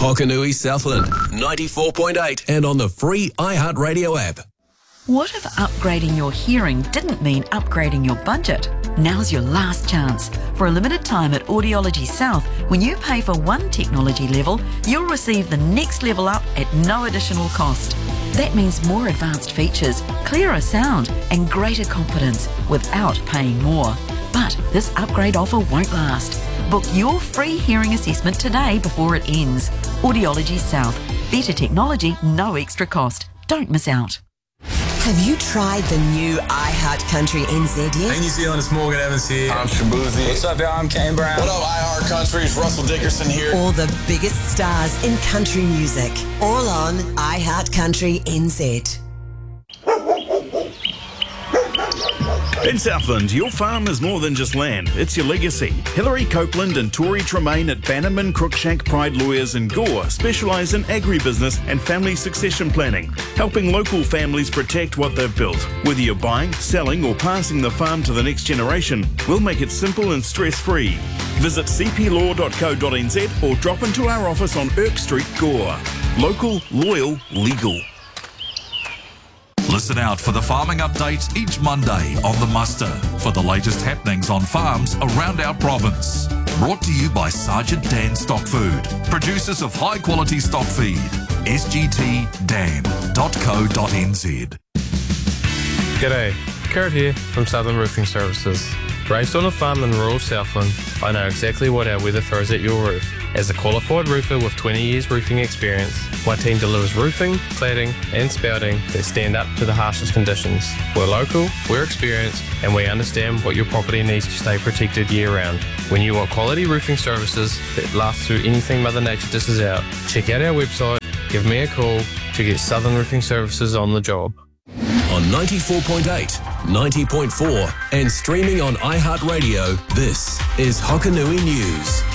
Hokanui Southland, 94.8 and on the free iHeartRadio app. What if upgrading your hearing didn't mean upgrading your budget? Now's your last chance. For a limited time at Audiology South, when you pay for one technology level, you'll receive the next level up at no additional cost. That means more advanced features, clearer sound and greater confidence without paying more. But this upgrade offer won't last. Book your free hearing assessment today before it ends. Audiology South. Better technology, no extra cost. Don't miss out. Have you tried the new iHeart Country NZ yet? Hey New Zealand, it's Morgan Evans here. I'm Shabuzi. What's up, y'all? I'm Kane Brown. What up, iHeart Country? It's Russell Dickerson here. All the biggest stars in country music. All on iHeart Country NZ. In Southland, your farm is more than just land, it's your legacy. Hilary Copeland and Tori Tremaine at Bannerman Cruikshank Pride Lawyers in Gore specialise in agribusiness and family succession planning, helping local families protect what they've built. Whether you're buying, selling or passing the farm to the next generation, we'll make it simple and stress-free. Visit cplaw.co.nz or drop into our office on Irk Street, Gore. Local, loyal, legal. Listen out for the farming updates each Monday on The Muster for the latest happenings on farms around our province. Brought to you by Sergeant Dan Stock Food, producers of high quality stock feed. sgtdan.co.nz. G'day, Kurt here from Southern Roofing Services. Raised on a farm in rural Southland, I know exactly what our weather throws at your roof. As a qualified roofer with 20 years roofing experience, my team delivers roofing, cladding and spouting that stand up to the harshest conditions. We're local, we're experienced and we understand what your property needs to stay protected year round. When you want quality roofing services that last through anything Mother Nature dishes out, check out our website, give me a call to get Southern Roofing Services on the job. On 94.8, 90.4 and streaming on iHeartRadio, this is Hokanui News.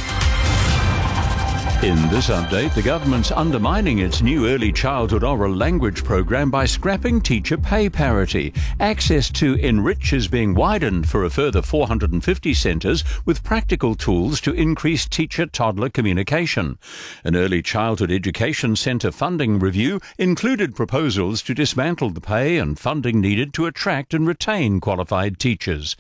In this update, the government's undermining its new early childhood oral language program by scrapping teacher pay parity. Access to Enrich is being widened for a further 450 centres with practical tools to increase teacher-toddler communication. An early childhood education centre funding review included proposals to dismantle the pay and funding needed to attract and retain qualified teachers.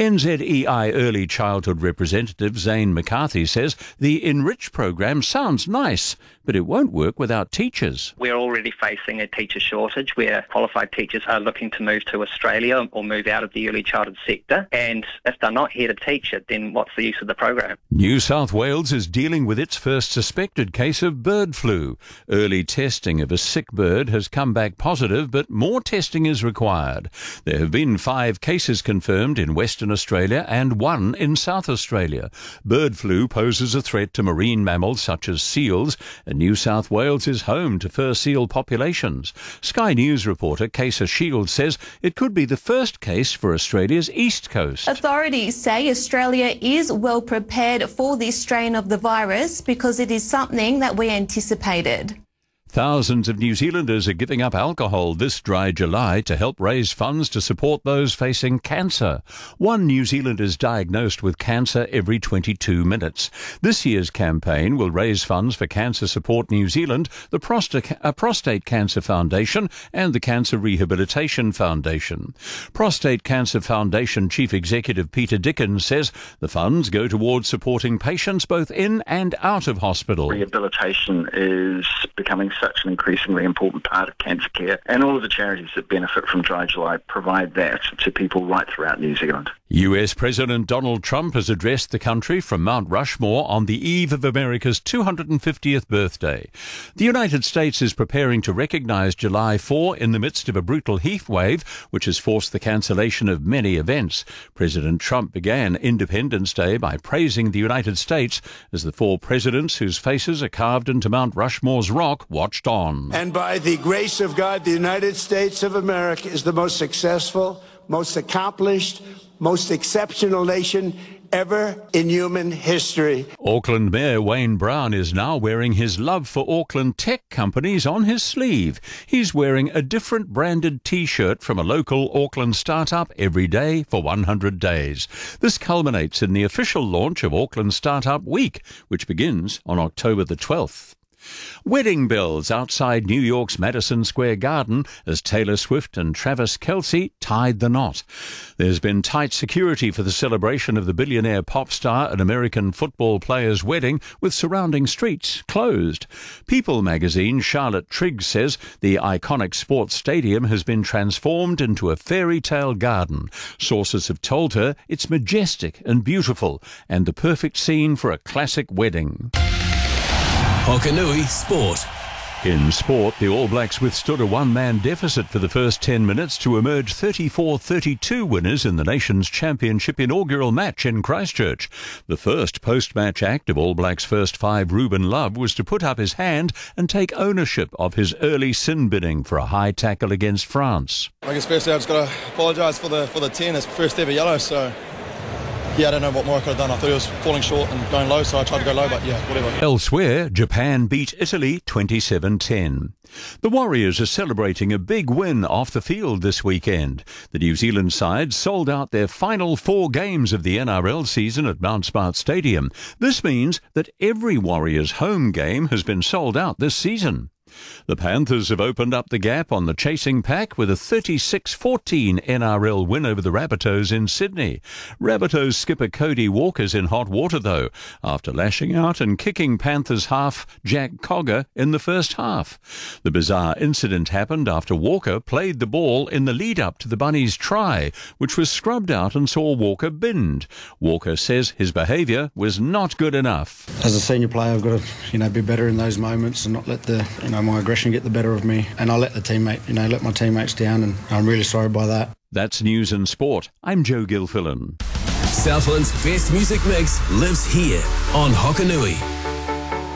NZEI Early Childhood Representative Zane McCarthy says the Enrich program sounds nice, but it won't work without teachers. We're already facing a teacher shortage where qualified teachers are looking to move to Australia or move out of the early childhood sector, and if they're not here to teach it, then what's the use of the program? New South Wales is dealing with its first suspected case of bird flu. Early testing of a sick bird has come back positive, but more testing is required. There have been 5 cases confirmed in Western Australia and 1 in South Australia. Bird flu poses a threat to marine mammals such as seals, and New South Wales is home to fur seal populations. Sky News reporter Kesa Shields says it could be the first case for Australia's east coast. Authorities say Australia is well prepared for this strain of the virus because it is something that we anticipated. Thousands of New Zealanders are giving up alcohol this dry July to help raise funds to support those facing cancer. 1 New Zealander is diagnosed with cancer every 22 minutes. This year's campaign will raise funds for Cancer Support New Zealand, the Prostate Cancer Foundation and the Cancer Rehabilitation Foundation. Prostate Cancer Foundation Chief Executive Peter Dickens says the funds go towards supporting patients both in and out of hospital. Rehabilitation is becoming such an increasingly important part of cancer care, and all of the charities that benefit from Dry July provide that to people right throughout New Zealand. US President Donald Trump has addressed the country from Mount Rushmore on the eve of America's 250th birthday. The United States is preparing to recognize July 4 in the midst of a brutal heat wave, which has forced the cancellation of many events. President Trump began Independence Day by praising the United States as the 4 presidents whose faces are carved into Mount Rushmore's rock watched on. And by the grace of God, the United States of America is the most successful, most accomplished, most exceptional nation ever in human history. Auckland Mayor Wayne Brown is now wearing his love for Auckland tech companies on his sleeve. He's wearing a different branded T-shirt from a local Auckland startup every day for 100 days. This culminates in the official launch of Auckland Startup Week, which begins on October the 12th. Wedding bells outside New York's Madison Square Garden as Taylor Swift and Travis Kelce tied the knot. There's been tight security for the celebration of the billionaire pop star and American football player's wedding, with surrounding streets closed. People magazine Charlotte Triggs says the iconic sports stadium has been transformed into a fairy tale garden. Sources have told her it's majestic and beautiful and the perfect scene for a classic wedding. Hokanui Sport. In sport, the All Blacks withstood a one-man deficit for the first 10 minutes to emerge 34-32 winners in the nation's championship inaugural match in Christchurch. The first post-match act of All Blacks' first five, Ruben Love, was to put up his hand and take ownership of his early sin binning for a high tackle against France. I guess firstly I've just got to apologise for the 10. It's first ever yellow, so... yeah, I don't know what more I could have done. I thought he was falling short and going low, so I tried to go low, but yeah, whatever. Elsewhere, Japan beat Italy 27-10. The Warriors are celebrating a big win off the field this weekend. The New Zealand side sold out their final 4 games of the NRL season at Mount Smart Stadium. This means that every Warriors home game has been sold out this season. The Panthers have opened up the gap on the chasing pack with a 36-14 NRL win over the Rabbitohs in Sydney. Rabbitohs skipper Cody Walker's in hot water, though, after lashing out and kicking Panthers half Jack Cogger in the first half. The bizarre incident happened after Walker played the ball in the lead-up to the Bunnies' try, which was scrubbed out and saw Walker binned. Walker says his behaviour was not good enough. As a senior player, I've got to, be better in those moments and not let my aggression get the better of me, and I let let my teammates down, and I'm really sorry by that. That's News and Sport. I'm Joe Gilfillan. Southland's best music mix lives here on Hokanui.